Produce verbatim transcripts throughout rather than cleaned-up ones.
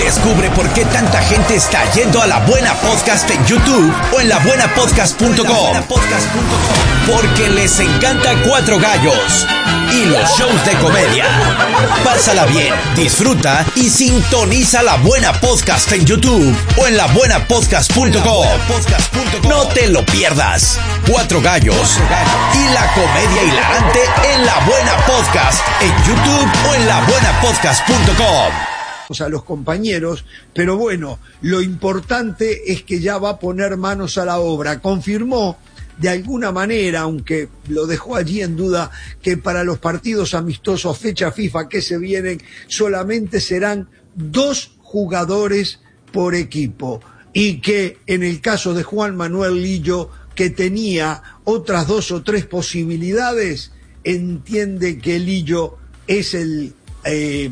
Descubre por qué tanta gente está yendo a La Buena Podcast en YouTube o en la buena podcast punto com. Porque les encanta Cuatro Gallos y los shows de comedia. Pásala bien, disfruta y sintoniza La Buena Podcast en YouTube o en la buena podcast punto com. No te lo pierdas. Cuatro Gallos y la comedia hilarante en La Buena Podcast en YouTube o en la buena podcast punto com. A los compañeros, pero bueno, lo importante es que ya va a poner manos a la obra. Confirmó de alguna manera, aunque lo dejó allí en duda, que para los partidos amistosos fecha FIFA que se vienen solamente serán dos jugadores por equipo, y que en el caso de Juan Manuel Lillo, que tenía otras dos o tres posibilidades, entiende que Lillo es el eh,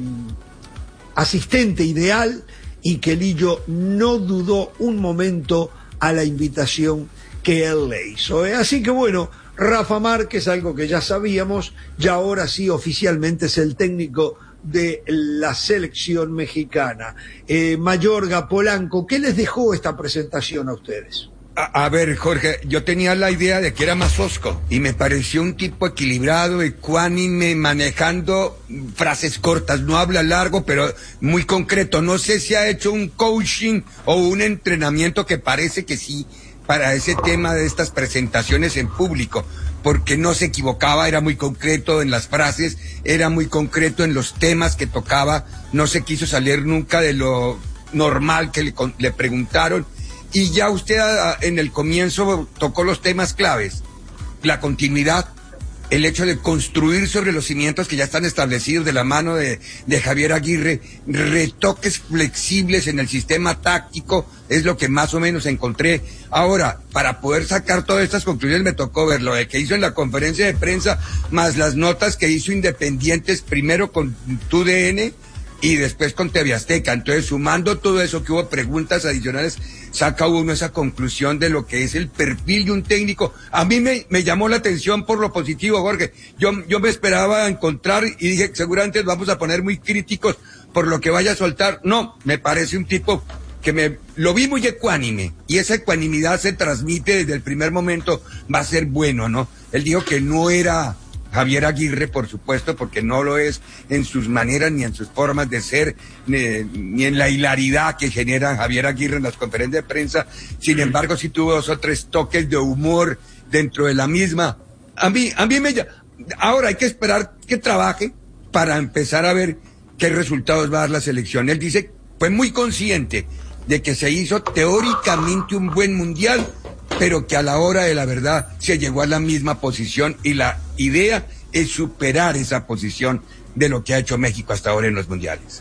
asistente ideal y que Lillo no dudó un momento a la invitación que él le hizo. Así que bueno, Rafa Márquez, algo que ya sabíamos, ya ahora sí oficialmente es el técnico de la selección mexicana. Eh, Mayorga, Polanco, ¿qué les dejó esta presentación a ustedes? A, a ver, Jorge, yo tenía la idea de que era más osco y me pareció un tipo equilibrado, ecuánime, manejando frases cortas, no habla largo, pero muy concreto. No sé si ha hecho un coaching o un entrenamiento, que parece que sí, para ese tema de estas presentaciones en público, porque no se equivocaba, era muy concreto en las frases, era muy concreto en los temas que tocaba, no se quiso salir nunca de lo normal que le, le preguntaron. Y ya usted a, en el comienzo tocó los temas claves, la continuidad, el hecho de construir sobre los cimientos que ya están establecidos de la mano de, de Javier Aguirre, retoques flexibles en el sistema táctico, es lo que más o menos encontré. Ahora, para poder sacar todas estas conclusiones me tocó ver lo de que hizo en la conferencia de prensa, más las notas que hizo Independientes, primero con T U D N y después con T V Azteca. Entonces, sumando todo eso, que hubo preguntas adicionales, saca uno esa conclusión de lo que es el perfil de un técnico. A mí me, me llamó la atención por lo positivo, Jorge. Yo, yo me esperaba encontrar y dije, seguramente nos vamos a poner muy críticos por lo que vaya a soltar. No, me parece un tipo que me lo vi muy ecuánime, y esa ecuanimidad se transmite desde el primer momento, va a ser bueno, ¿no? Él dijo que no era Javier Aguirre, por supuesto, porque no lo es en sus maneras ni en sus formas de ser, ni, ni en la hilaridad que genera Javier Aguirre en las conferencias de prensa. Sin embargo, sí tuvo dos o tres toques de humor dentro de la misma. A mí, a mí me... Ahora hay que esperar que trabaje para empezar a ver qué resultados va a dar la selección. Él dice, fue muy consciente de que se hizo teóricamente un buen mundial, pero que a la hora de la verdad se llegó a la misma posición, y la idea es superar esa posición de lo que ha hecho México hasta ahora en los mundiales.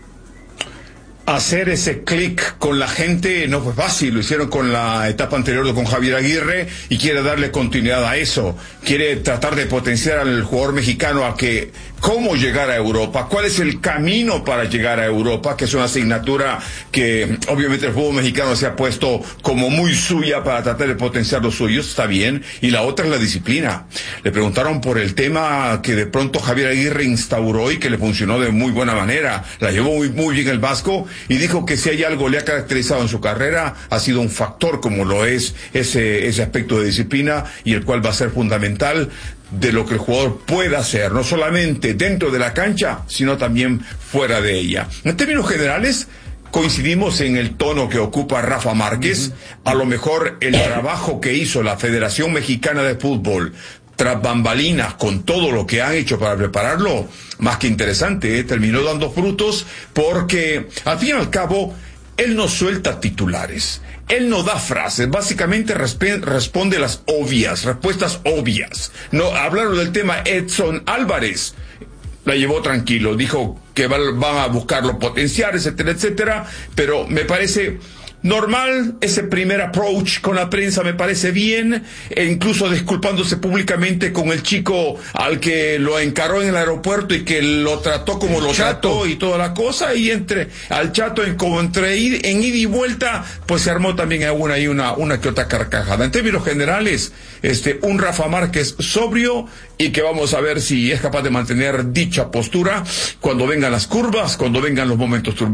Hacer ese clic con la gente no fue fácil, lo hicieron con la etapa anterior con Javier Aguirre y quiere darle continuidad a eso, quiere tratar de potenciar al jugador mexicano a que cómo llegar a Europa, cuál es el camino para llegar a Europa, que es una asignatura que obviamente el fútbol mexicano se ha puesto como muy suya para tratar de potenciar los suyos, está bien, y la otra es la disciplina. Le preguntaron por el tema que de pronto Javier Aguirre instauró y que le funcionó de muy buena manera, la llevó muy, muy bien el Vasco, y dijo que si hay algo le ha caracterizado en su carrera, ha sido un factor como lo es ese, ese aspecto de disciplina, y el cual va a ser fundamental de lo que el jugador pueda hacer, no solamente dentro de la cancha, sino también fuera de ella. En términos generales, coincidimos en el tono que ocupa Rafa Márquez. Uh-huh. A lo mejor el trabajo que hizo la Federación Mexicana de Fútbol tras bambalinas, con todo lo que han hecho para prepararlo, más que interesante, ¿eh? Terminó dando frutos, porque al fin y al cabo él no suelta titulares, él no da frases, básicamente resp- responde las obvias, respuestas obvias. No hablaron del tema Edson Álvarez, la llevó tranquilo, dijo que van a buscarlo potenciar, etcétera, etcétera, pero me parece normal ese primer approach con la prensa, me parece bien, e incluso disculpándose públicamente con el chico al que lo encaró en el aeropuerto y que lo trató como lo trató y toda la cosa, y entre al Chato en como entre ir, en ida y vuelta, pues se armó también alguna y una una que otra carcajada. En términos generales, este un Rafa Márquez sobrio, y que vamos a ver si es capaz de mantener dicha postura cuando vengan las curvas, cuando vengan los momentos turbulentos.